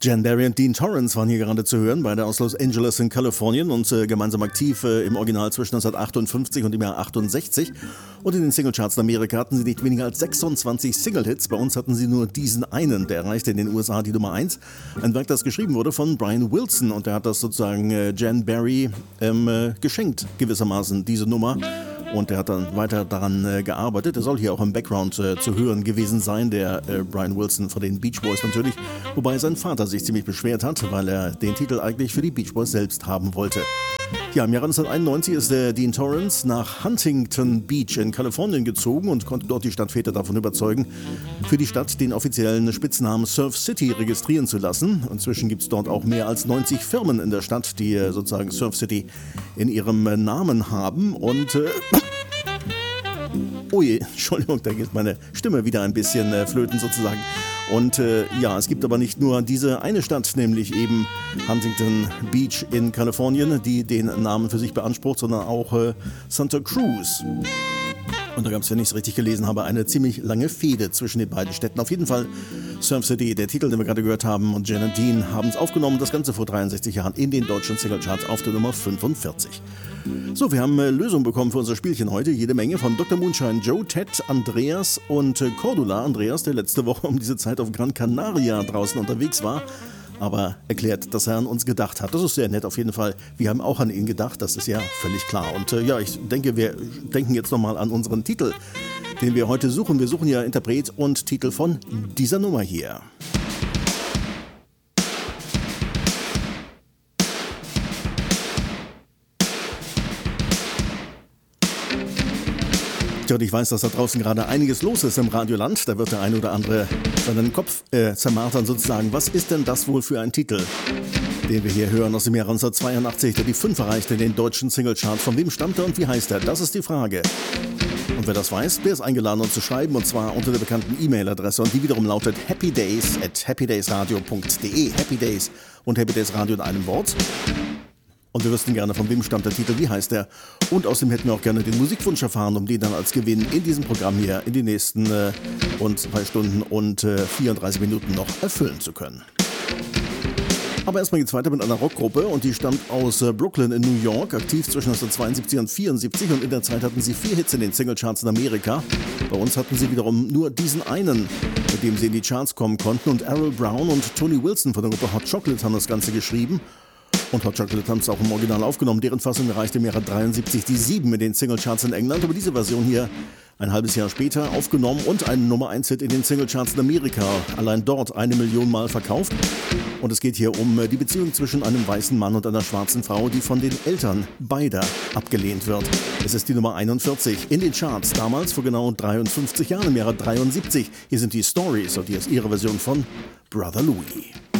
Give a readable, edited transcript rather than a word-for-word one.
Jan Barry und Dean Torrance waren hier gerade zu hören, beide aus Los Angeles in Kalifornien und gemeinsam aktiv im Original zwischen 1958 und dem Jahr 68. Und in den Singlecharts in Amerika hatten sie nicht weniger als 26 Single-Hits. Bei uns hatten sie nur diesen einen, der erreichte in den USA die Nummer 1. Ein Werk, das geschrieben wurde von Brian Wilson und der hat das sozusagen Jan Barry geschenkt, gewissermaßen, diese Nummer. Und er hat dann weiter daran gearbeitet. Er soll hier auch im Background zu hören gewesen sein, der Brian Wilson von den Beach Boys natürlich. Wobei sein Vater sich ziemlich beschwert hat, weil er den Titel eigentlich für die Beach Boys selbst haben wollte. Ja, im Jahre 1991 ist Dean Torrance nach Huntington Beach in Kalifornien gezogen und konnte dort die Stadtväter davon überzeugen, für die Stadt den offiziellen Spitznamen Surf City registrieren zu lassen. Inzwischen gibt es dort auch mehr als 90 Firmen in der Stadt, die sozusagen Surf City in ihrem Namen haben. Und oh je, Entschuldigung, da geht meine Stimme wieder ein bisschen flöten sozusagen. Und ja, es gibt aber nicht nur diese eine Stadt, nämlich eben Huntington Beach in Kalifornien, die den Namen für sich beansprucht, sondern auch Santa Cruz. Und da gab es, wenn ich es richtig gelesen habe, eine ziemlich lange Fehde zwischen den beiden Städten. Auf jeden Fall Surf City, der Titel, den wir gerade gehört haben, und Jan und Dean haben es aufgenommen, das Ganze vor 63 Jahren in den deutschen Singlecharts auf der Nummer 45. So, wir haben Lösungen bekommen für unser Spielchen heute, jede Menge von Dr. Moonshine, Joe, Ted, Andreas und Cordula. Andreas, der letzte Woche um diese Zeit auf Gran Canaria draußen unterwegs war, aber erklärt, dass er an uns gedacht hat. Das ist sehr nett auf jeden Fall. Wir haben auch an ihn gedacht, das ist ja völlig klar. Und ja, ich denke, wir denken jetzt nochmal an unseren Titel, den wir heute suchen. Wir suchen ja Interpret und Titel von dieser Nummer hier. Und ich weiß, dass da draußen gerade einiges los ist im Radioland. Da wird der eine oder andere seinen Kopf zermartern sozusagen. Was ist denn das wohl für ein Titel, den wir hier hören aus dem Jahr 1982, der die 5 erreichte in den deutschen Singlecharts? Von wem stammt er und wie heißt er? Das ist die Frage. Und wer das weiß, der ist eingeladen, uns zu schreiben, und zwar unter der bekannten E-Mail-Adresse, und die wiederum lautet happydays@happydaysradio.de. Happy Days und Happy Days Radio in einem Wort. Und wir wüssten gerne, von wem stammt der Titel, wie heißt er. Und außerdem hätten wir auch gerne den Musikwunsch erfahren, um den dann als Gewinn in diesem Programm hier in den nächsten 2 Stunden und 34 Minuten noch erfüllen zu können. Aber erstmal geht's weiter mit einer Rockgruppe, und die stammt aus Brooklyn in New York, aktiv zwischen 1972 und 1974, und in der Zeit hatten sie 4 Hits in den Singlecharts in Amerika. Bei uns hatten sie wiederum nur diesen einen, mit dem sie in die Charts kommen konnten, und Errol Brown und Tony Wilson von der Gruppe Hot Chocolate haben das Ganze geschrieben. Und Hot Chocolate haben es auch im Original aufgenommen. Deren Fassung erreichte im Jahre 73 die 7 in den Singlecharts in England. Aber diese Version hier ein halbes Jahr später aufgenommen und ein Nummer 1 Hit in den Singlecharts in Amerika. Allein dort 1 Million Mal verkauft. Und es geht hier um die Beziehung zwischen einem weißen Mann und einer schwarzen Frau, die von den Eltern beider abgelehnt wird. Es ist die Nummer 41 in den Charts, damals vor genau 53 Jahren, im Jahre 73. Hier sind die Stories, und hier ist ihre Version von Brother Louie.